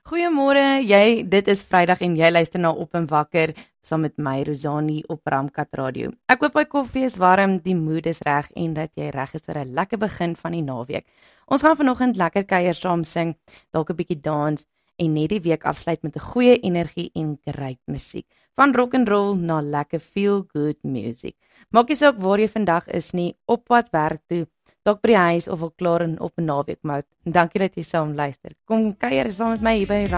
Goeiemôre, dit is Vrydag en jy luister na Op en Wakker saam met my Rosani op Ramkat Radio. Ek hoop jou koffie is warm, die mood is reg en dat jy reg is vir 'n lekker begin van die naweek. Ons gaan vanoggend lekker kuier saam sing, dalk 'n bietjie dans en net die week afsluit met 'n goeie energie en great musiek. Van rock and roll na lekker feel good music. Maak nie saak waar jy vandag is nie, op pad werk toe, dalk by die huis of al klaar op 'n naweek mode. Dankie dat jy saam luister. Kom kuier saam met my hier by